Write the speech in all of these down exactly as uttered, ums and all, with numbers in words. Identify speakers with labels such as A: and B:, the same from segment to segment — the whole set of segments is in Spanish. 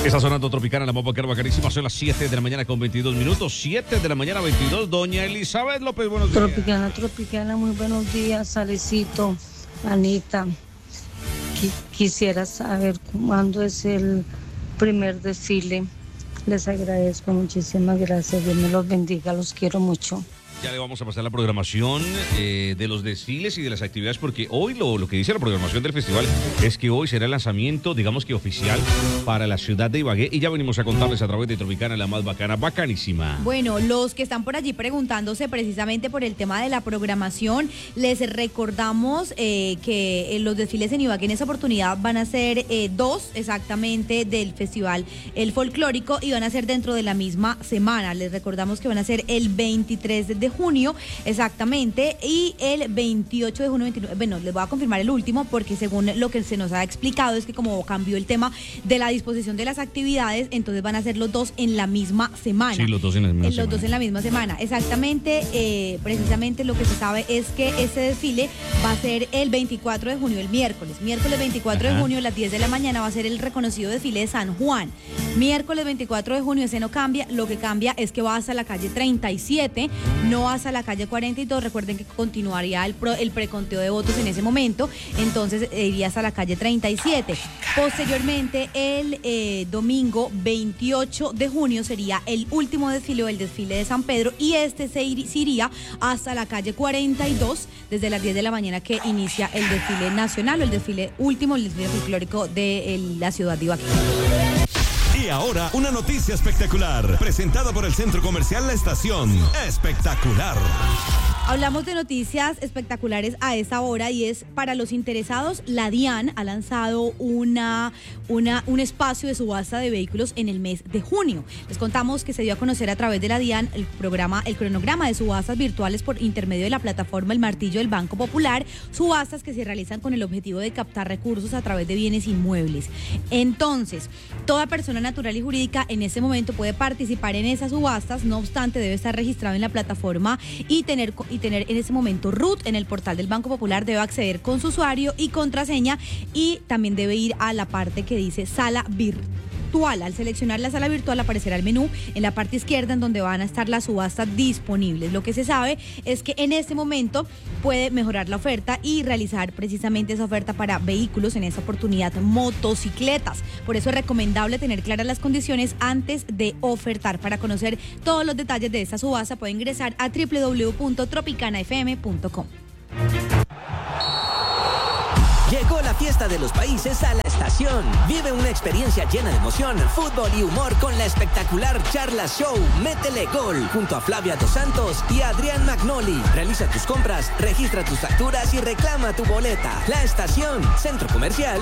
A: Está sonando Tropicana, la más bacana, bacanísima. Son las siete de la mañana con veintidós minutos. siete de la mañana, veintidós. Doña Elizabeth López, buenos días.
B: Tropicana, Tropicana, muy buenos días. Alecito, Anita. Qu- quisiera saber cuándo es el primer desfile. Les agradezco, muchísimas gracias. Dios me los bendiga, los quiero mucho.
A: Ya le vamos a pasar la programación eh, de los desfiles y de las actividades, porque hoy lo, lo que dice la programación del festival es que hoy será el lanzamiento, digamos que oficial, para la ciudad de Ibagué. Y ya venimos a contarles a través de Tropicana, la más bacana, bacanísima.
C: Bueno, los que están por allí preguntándose precisamente por el tema de la programación, les recordamos eh, que los desfiles en Ibagué en esa oportunidad van a ser eh, dos exactamente del festival El Folclórico y van a ser dentro de la misma semana. Les recordamos que van a ser el veintitrés de junio exactamente y el veintiocho de junio, veintinueve, bueno, les voy a confirmar el último porque según lo que se nos ha explicado es que como cambió el tema de la disposición de las actividades, entonces van a ser los dos en la misma semana.
A: Sí, los dos en la misma
C: Los
A: semana.
C: dos en la misma semana, exactamente, eh, precisamente lo que se sabe es que este desfile va a ser el veinticuatro de junio, el miércoles, miércoles veinticuatro
A: Ajá.
C: de junio a las diez de la mañana va a ser el reconocido desfile de San Juan. Miércoles veinticuatro de junio, ese no cambia, lo que cambia es que va hasta la calle treinta y siete, no hasta la calle cuarenta y dos, recuerden que continuaría el, pro, el preconteo de votos en ese momento, entonces eh, iría hasta la calle treinta y siete. Posteriormente, el eh, domingo veintiocho de junio sería el último desfile o el desfile de San Pedro y este se, ir, se iría hasta la calle cuarenta y dos desde las diez de la mañana que inicia el desfile nacional o el desfile último, el desfile folclórico de el, la ciudad de Ibagué.
D: Y ahora, una noticia espectacular, presentada por el Centro Comercial La Estación. Espectacular.
C: Hablamos de noticias espectaculares a esta hora y es para los interesados, la DIAN ha lanzado una, una, un espacio de subasta de vehículos en el mes de junio. Les contamos que se dio a conocer a través de la DIAN el programa, el cronograma de subastas virtuales por intermedio de la plataforma El Martillo del Banco Popular, subastas que se realizan con el objetivo de captar recursos a través de bienes inmuebles. Entonces, toda persona natural y jurídica en este momento puede participar en esas subastas, no obstante debe estar registrado en la plataforma y tener y tener en ese momento root en el portal del Banco Popular, debe acceder con su usuario y contraseña y también debe ir a la parte que dice sala virtual. Al seleccionar la sala virtual aparecerá el menú en la parte izquierda en donde van a estar las subastas disponibles. Lo que se sabe es que en este momento puede mejorar la oferta y realizar precisamente esa oferta para vehículos, en esta oportunidad motocicletas. Por eso es recomendable tener claras las condiciones antes de ofertar. Para conocer todos los detalles de esta subasta puede ingresar a doble u doble u doble u punto tropicana f m punto com.
E: Llegó la fiesta de los países a la estación. Vive una experiencia llena de emoción, fútbol y humor con la espectacular Charla Show Métele Gol junto a Flavia Dos Santos y Adrián Magnoli. Realiza tus compras, registra tus facturas y reclama tu boleta. La estación, Centro Comercial.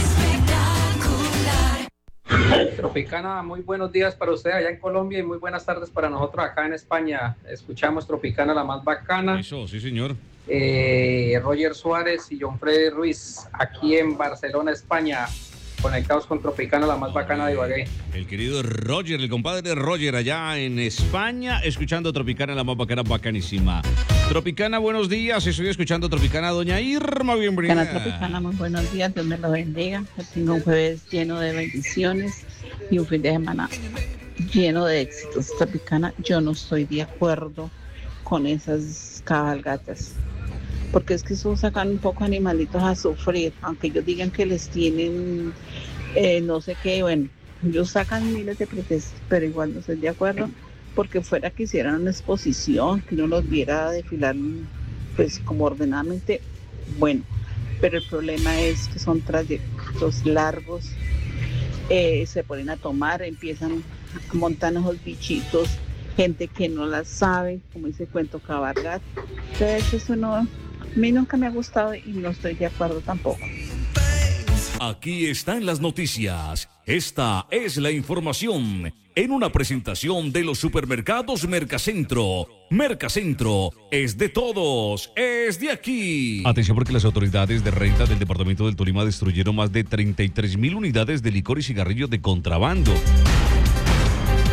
F: Espectacular. Tropicana, muy buenos días para usted allá en Colombia y muy buenas tardes para nosotros acá en España. Escuchamos Tropicana, la más bacana.
A: Eso, sí, señor.
F: Eh, Roger Suárez y John Freddy Ruiz, aquí en Barcelona, España, conectados con Tropicana, la más bacana de Ibagué.
A: El querido Roger, el compadre Roger allá en España, escuchando Tropicana, la más bacana, bacanísima. Tropicana, buenos días, estoy escuchando Tropicana, doña Irma, bienvenida.
G: Tropicana, Tropicana, muy buenos días, Dios me lo bendiga. Que tenga un jueves lleno de bendiciones y un fin de semana lleno de éxitos. Tropicana, yo no estoy de acuerdo con esas cabalgatas, porque es que eso sacan un poco animalitos a sufrir, aunque ellos digan que les tienen eh, no sé qué, bueno, ellos sacan miles de pretextos, pero igual no estoy de acuerdo, porque fuera que hicieran una exposición, que uno los viera desfilar pues como ordenadamente, bueno, pero el problema es que son trayectos largos, eh, se ponen a tomar, empiezan a montar esos bichitos, gente que no las sabe, como dice cuento cabalgar, entonces eso no, a mí nunca me ha gustado y no estoy de acuerdo tampoco.
D: Aquí están las noticias. Esta es la información en una presentación de los supermercados Mercacentro. Mercacentro es de todos, es de aquí.
A: Atención porque las autoridades de renta del departamento del Tolima destruyeron más de treinta y tres mil unidades de licor y cigarrillos de contrabando.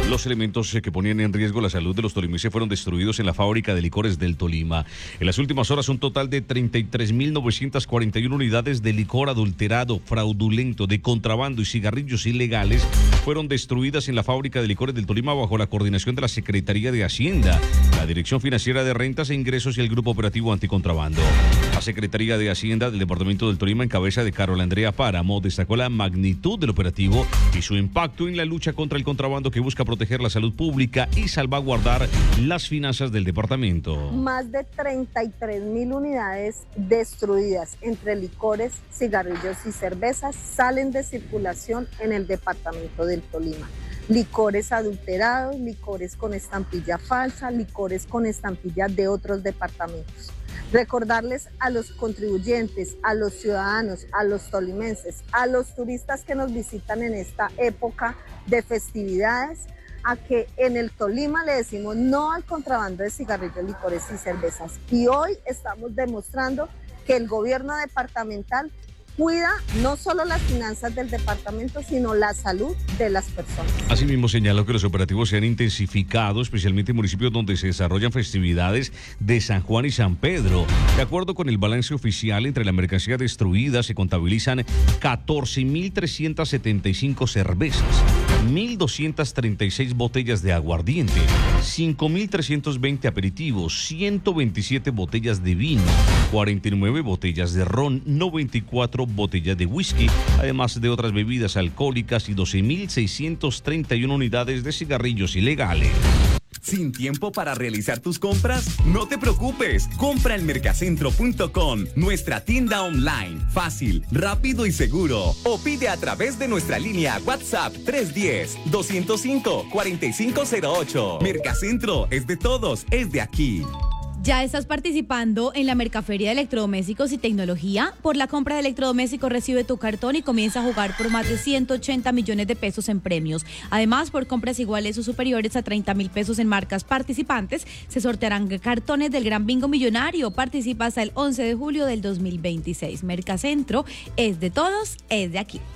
A: Los elementos que ponían en riesgo la salud de los tolimenses fueron destruidos en la fábrica de licores del Tolima. En las últimas horas, un total de treinta y tres mil novecientas cuarenta y una unidades de licor adulterado, fraudulento, de contrabando y cigarrillos ilegales fueron destruidas en la fábrica de licores del Tolima bajo la coordinación de la Secretaría de Hacienda, la Dirección Financiera de Rentas e Ingresos y el Grupo Operativo Anticontrabando. La Secretaría de Hacienda del Departamento del Tolima, en cabeza de Carol Andrea Páramo, destacó la magnitud del operativo y su impacto en la lucha contra el contrabando que busca proteger la salud pública y salvaguardar las finanzas del departamento.
H: Más de treinta y tres mil unidades destruidas entre licores, cigarrillos y cervezas salen de circulación en el departamento del Tolima. Licores adulterados, licores con estampilla falsa, licores con estampilla de otros departamentos. Recordarles a los contribuyentes, a los ciudadanos, a los tolimenses, a los turistas que nos visitan en esta época de festividades, a que en el Tolima le decimos no al contrabando de cigarrillos, licores y cervezas. Y hoy estamos demostrando que el gobierno departamental cuida no solo las finanzas del departamento, sino la salud de las personas.
A: Asimismo, señaló que los operativos se han intensificado, especialmente en municipios donde se desarrollan festividades de San Juan y San Pedro. De acuerdo con el balance oficial, entre la mercancía destruida se contabilizan catorce mil trescientas setenta y cinco cervezas, mil doscientas treinta y seis botellas de aguardiente, cinco mil trescientos veinte aperitivos, ciento veintisiete botellas de vino, cuarenta y nueve botellas de ron, noventa y cuatro botellas de whisky, además de otras bebidas alcohólicas y doce mil seiscientas treinta y una unidades de cigarrillos ilegales.
I: ¿Sin tiempo para realizar tus compras? No te preocupes, compra en mercacentro punto com, nuestra tienda online, fácil, rápido y seguro. O pide a través de nuestra línea WhatsApp tres uno cero, dos cero cinco, cuatro cinco cero ocho. Mercacentro es de todos, es de aquí.
C: ¿Ya estás participando en la Mercaferia de Electrodomésticos y Tecnología? Por la compra de electrodomésticos recibe tu cartón y comienza a jugar por más de ciento ochenta millones de pesos en premios. Además, por compras iguales o superiores a treinta mil pesos en marcas participantes, se sortearán cartones del Gran Bingo Millonario. Participa hasta el once de julio del dos mil veintiséis. Mercacentro es de todos, es de aquí.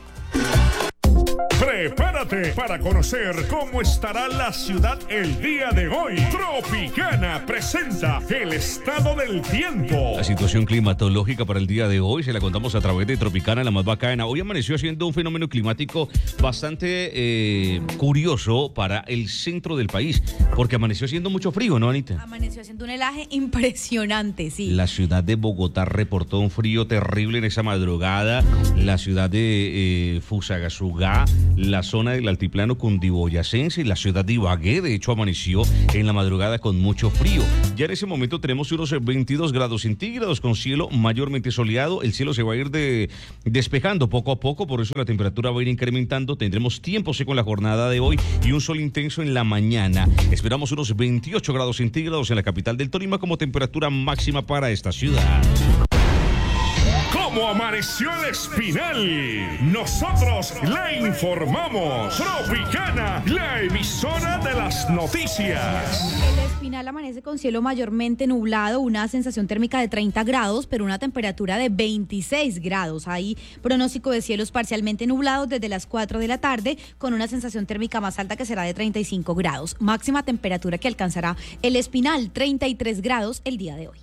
J: Prepárate para conocer cómo estará la ciudad el día de hoy. Tropicana presenta el estado del tiempo.
A: La situación climatológica para el día de hoy se la contamos a través de Tropicana, la más bacana. Hoy amaneció siendo un fenómeno climático bastante eh, curioso para el centro del país, porque amaneció siendo mucho frío, ¿no, Anita?
C: Amaneció haciendo un helaje impresionante, sí.
A: La ciudad de Bogotá reportó un frío terrible en esa madrugada. La ciudad de eh, Fusagasugá, la zona del altiplano cundiboyacense y la ciudad de Ibagué, de hecho, amaneció en la madrugada con mucho frío. Ya en ese momento tenemos unos veintidós grados centígrados con cielo mayormente soleado. El cielo se va a ir de, despejando poco a poco, por eso la temperatura va a ir incrementando. Tendremos tiempo seco en la jornada de hoy y un sol intenso en la mañana. Esperamos unos veintiocho grados centígrados en la capital del Tolima como temperatura máxima para esta ciudad.
J: ¿Cómo amaneció el Espinal? Nosotros le informamos. Tropicana, la emisora de las noticias.
C: El Espinal amanece con cielo mayormente nublado, una sensación térmica de treinta grados, pero una temperatura de veintiséis grados. Hay pronóstico de cielos parcialmente nublados desde las cuatro de la tarde, con una sensación térmica más alta que será de treinta y cinco grados. Máxima temperatura que alcanzará el Espinal, treinta y tres grados el día de hoy.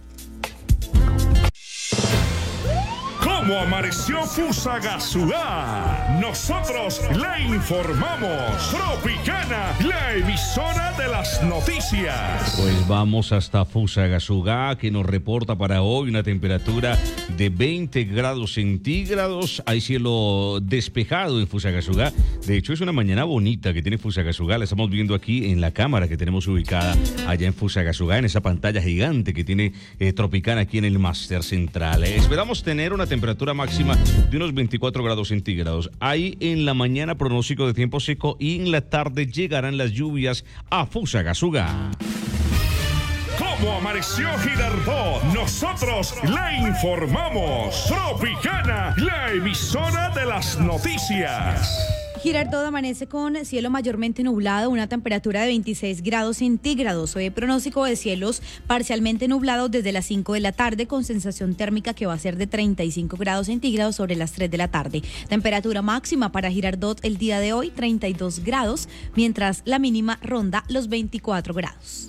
J: ¿Cómo amaneció Fusagasugá? Nosotros le informamos. Tropicana, la emisora de las noticias.
A: Pues vamos hasta Fusagasugá, que nos reporta para hoy una temperatura de veinte grados centígrados. Hay cielo despejado en Fusagasugá. De hecho, es una mañana bonita que tiene Fusagasugá. La estamos viendo aquí en la cámara que tenemos ubicada allá en Fusagasugá, en esa pantalla gigante que tiene eh, Tropicana aquí en el Máster Central. Eh, esperamos tener una temperatura máxima de unos veinticuatro grados centígrados. Hay en la mañana pronóstico de tiempo seco y en la tarde llegarán las lluvias a Fusagasugá.
J: ¿Cómo amaneció Girardot? Nosotros le informamos. Tropicana, la emisora de las noticias.
C: Girardot amanece con cielo mayormente nublado, una temperatura de veintiséis grados centígrados. Hoy hay pronóstico de cielos parcialmente nublados desde las cinco de la tarde con sensación térmica que va a ser de treinta y cinco grados centígrados sobre las tres de la tarde. Temperatura máxima para Girardot el día de hoy, treinta y dos grados, mientras la mínima ronda los veinticuatro grados.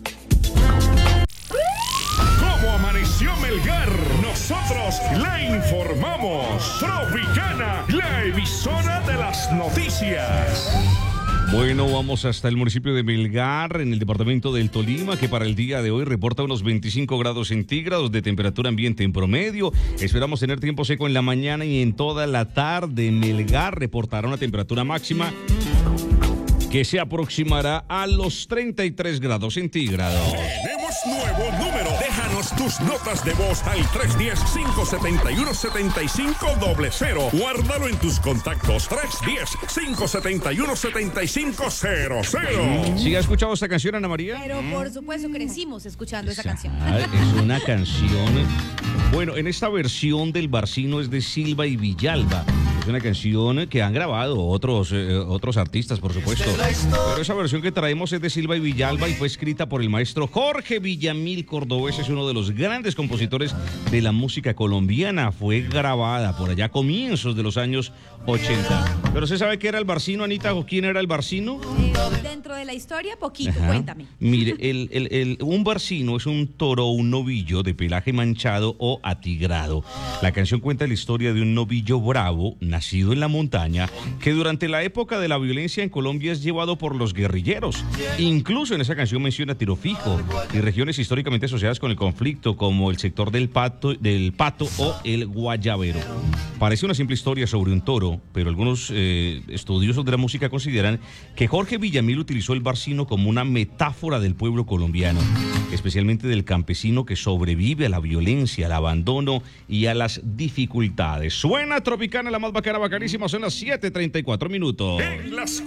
J: ¿Cómo amaneció Melgar? Nosotros la informamos. Tropicana, la emisora de las noticias.
A: Bueno, vamos hasta el municipio de Melgar, en el departamento del Tolima, que para el día de hoy reporta unos veinticinco grados centígrados de temperatura ambiente en promedio. Esperamos tener tiempo seco en la mañana y en toda la tarde. Melgar reportará una temperatura máxima que se aproximará a los treinta y tres grados centígrados.
J: Tenemos nuevo número. Déjanos tus notas de voz al tres uno cero, cinco siete uno, siete cinco cero cero. Guárdalo en tus contactos. tres uno cero, cinco siete uno, siete cinco cero cero.
A: ¿Sí ha escuchado esta canción, Ana María?
C: Pero por supuesto crecimos escuchando esa canción.
A: Es una canción. Bueno, en esta versión del Barcino es de Silva y Villalba. Es una canción que han grabado otros, eh, otros artistas, por supuesto. Pero esa versión que traemos es de Silva y Villalba y fue escrita por el maestro Jorge Villamil Cordobés. Es uno de los grandes compositores de la música colombiana. Fue grabada por allá a comienzos de los años ochenta. ¿Pero usted sabe qué era el Barcino, Anita? ¿O quién era el Barcino?
C: Eh, dentro de la historia, poquito,
A: Ajá.
C: Cuéntame.
A: Mire, el, el, el, un barcino es un toro o un novillo de pelaje manchado o atigrado. La canción cuenta la historia de un novillo bravo, nacido en la montaña, que durante la época de la violencia en Colombia es llevado por los guerrilleros. Incluso en esa canción menciona Tiro Fijo y regiones históricamente asociadas con el conflicto, como el sector del Pato, del Pato o el Guayabero. Parece una simple historia sobre un toro, pero algunos eh, estudiosos de la música consideran que Jorge Villamil utilizó el barcino como una metáfora del pueblo colombiano, especialmente del campesino que sobrevive a la violencia, al abandono y a las dificultades. Suena Tropicana, la más bacana, bacanísima, son las siete treinta y cuatro minutos.
J: En las